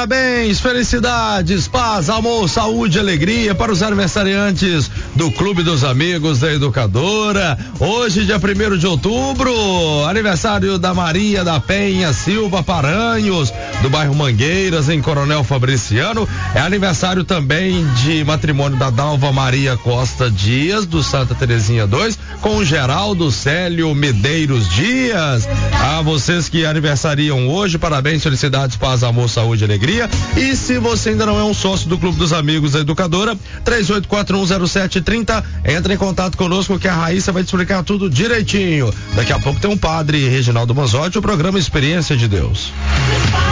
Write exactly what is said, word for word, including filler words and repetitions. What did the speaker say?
parabéns, felicidades, paz, amor, saúde, alegria para os aniversariantes do Clube dos Amigos da Educadora. Hoje, dia primeiro de outubro, aniversário da Maria da Penha Silva Paranhos, do bairro Mangueiras, em Coronel Fabriciano. É aniversário também de matrimônio da Dalva Maria Costa Dias, do Santa Terezinha dois, com o Geraldo Célio Medeiros Dias. A vocês que aniversariam hoje, parabéns, felicidades, paz, amor, saúde e alegria. E se você ainda não é um sócio do Clube dos Amigos da Educadora, três oito quatro um zero sete três zero, entra em contato conosco que a Raíssa vai te explicar tudo direitinho. Daqui a pouco tem um padre, Reginaldo Manzotti, o programa Experiência de Deus.